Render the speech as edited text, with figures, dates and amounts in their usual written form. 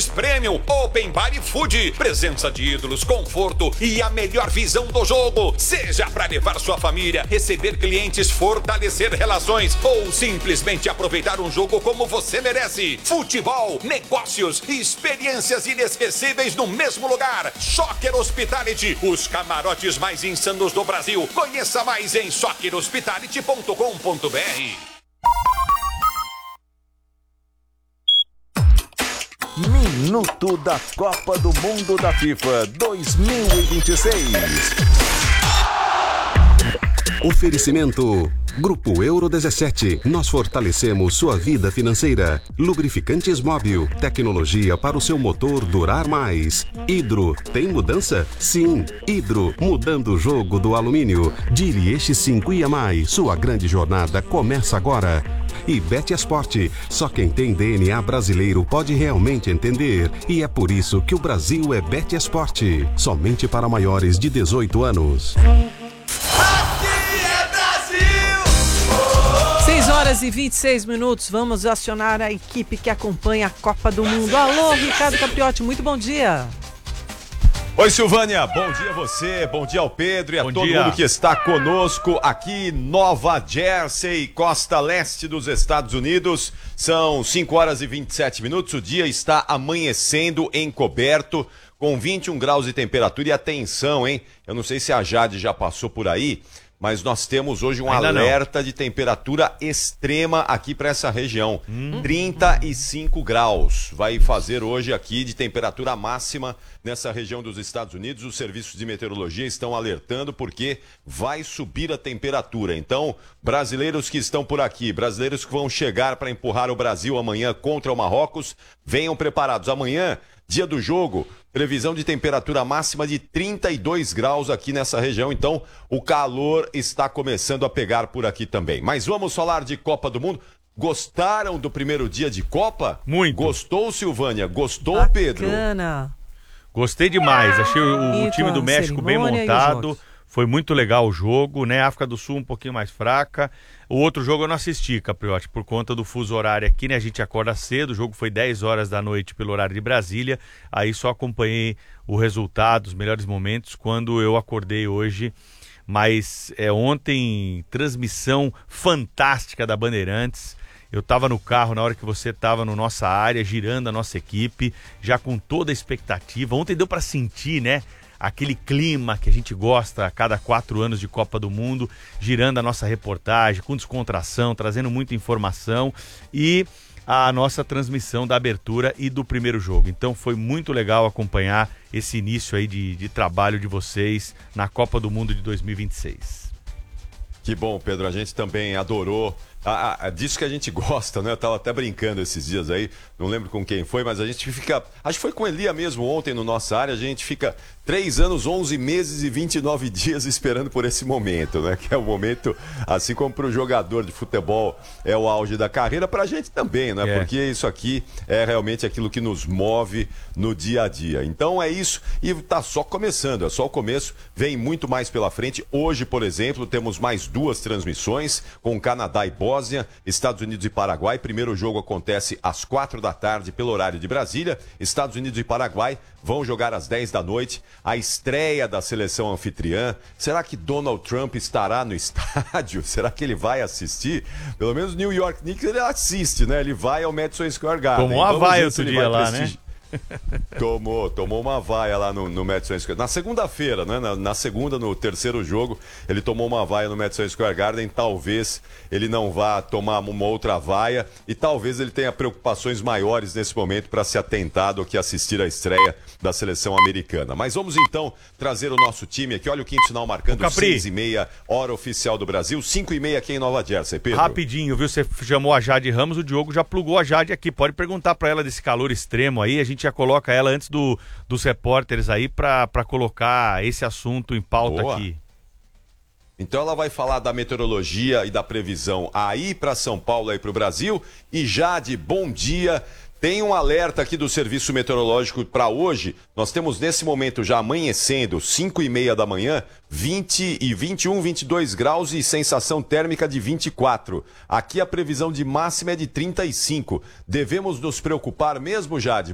Restaurantes Premium, Open Bar e Food. Presença de ídolos, conforto e a melhor visão do jogo. Seja para levar sua família, receber clientes, fortalecer relações ou simplesmente aproveitar um jogo como você merece. Futebol, negócios e experiências inesquecíveis no mesmo lugar. Soccer Hospitality, os camarotes mais insanos do Brasil. Conheça mais em soccerhospitality.com.br. Minuto da Copa do Mundo da FIFA 2026. Oferecimento Grupo Euro 17. Nós fortalecemos sua vida financeira. Lubrificantes Móbil. Tecnologia para o seu motor durar mais. Hidro. Tem mudança? Sim. Hidro. Mudando o jogo do alumínio. Dire Eixo 5 e a mais. Sua grande jornada começa agora. E Bet-Esport. Só quem tem DNA brasileiro pode realmente entender. E é por isso que o Brasil é Bet-Esport. Somente para maiores de 18 anos. 6 horas e 26 minutos, vamos acionar a equipe que acompanha a Copa do Mundo. Alô, Ricardo Capriotti, muito bom dia. Oi, Silvânia, bom dia a você, bom dia ao Pedro e a todo mundo que está conosco aqui em Nova Jersey, costa leste dos Estados Unidos. São 5 horas e 27 minutos, o dia está amanhecendo encoberto, com 21 graus de temperatura. E atenção, hein, eu não sei se a Jade já passou por aí, mas nós temos hoje um alerta de temperatura extrema aqui para essa região. 35 graus vai fazer hoje aqui de temperatura máxima nessa região dos Estados Unidos. Os serviços de meteorologia estão alertando porque vai subir a temperatura. Então, brasileiros que estão por aqui, brasileiros que vão chegar para empurrar o Brasil amanhã contra o Marrocos, venham preparados. Amanhã, dia do jogo, previsão de temperatura máxima de 32 graus aqui nessa região, então o calor está começando a pegar por aqui também. Mas vamos falar de Copa do Mundo. Gostaram do primeiro dia de Copa? Muito. Gostou, Silvânia? Gostou, Bacana. Pedro? Gostei demais, achei o time do México bem montado. Foi muito legal o jogo, né? A África do Sul um pouquinho mais fraca. O outro jogo eu não assisti, Capriotti, por conta do fuso horário aqui, né? A gente acorda cedo, o jogo foi 10 horas da noite pelo horário de Brasília. Aí só acompanhei o resultado, os melhores momentos, quando eu acordei hoje. Mas ontem, transmissão fantástica da Bandeirantes. Eu estava no carro na hora que você estava na nossa área, girando a nossa equipe, já com toda a expectativa. Ontem deu para sentir, né? Aquele clima que a gente gosta a cada 4 anos de Copa do Mundo, girando a nossa reportagem, com descontração, trazendo muita informação e a nossa transmissão da abertura e do primeiro jogo. Então foi muito legal acompanhar esse início aí de trabalho de vocês na Copa do Mundo de 2026. Que bom, Pedro, a gente também adorou. Disso que a gente gosta, né? Eu tava até brincando esses dias aí, não lembro com quem foi, mas a gente fica, acho que foi com Elia mesmo ontem no nossa área, a gente fica 3 anos, 11 meses e 29 dias esperando por esse momento, né? Que é o momento, assim como para o jogador de futebol é o auge da carreira, pra gente também, né? Porque isso aqui é realmente aquilo que nos move no dia a dia. Então é isso, e tá só começando, é só o começo, vem muito mais pela frente. Hoje, por exemplo, temos mais 2 transmissões com Canadá e Bósnia, Estados Unidos e Paraguai. Primeiro jogo acontece às 4 da tarde pelo horário de Brasília. Estados Unidos e Paraguai vão jogar às 10 da noite. A estreia da seleção anfitriã. Será que Donald Trump estará no estádio? Será que ele vai assistir? Pelo menos New York Knicks ele assiste, né? Ele vai ao Madison Square Garden. Tomou a vaia outro dia lá, né? Tomou uma vaia lá no Madison Square. Na segunda-feira, né? Na segunda, no terceiro jogo, ele tomou uma vaia no Madison Square Garden. Talvez ele não vá tomar uma outra vaia e talvez ele tenha preocupações maiores nesse momento para se atentar do que assistir a estreia da seleção americana. Mas vamos então trazer o nosso time aqui. Olha o quinto sinal marcando 6h30, hora oficial do Brasil, 5h30 aqui em Nova Jersey. Pedro. Rapidinho, viu? Você chamou a Jade Ramos, o Diogo já plugou a Jade aqui. Pode perguntar para ela desse calor extremo aí. A gente já coloca ela antes dos repórteres aí para colocar esse assunto em pauta aqui. Então ela vai falar da meteorologia e da previsão aí para São Paulo, aí para o Brasil. E Jade, bom dia. Tem um alerta aqui do Serviço Meteorológico para hoje. Nós temos nesse momento já amanhecendo, 5h30 da manhã, 21, 22 graus e sensação térmica de 24. Aqui a previsão de máxima é de 35. Devemos nos preocupar mesmo, Jade?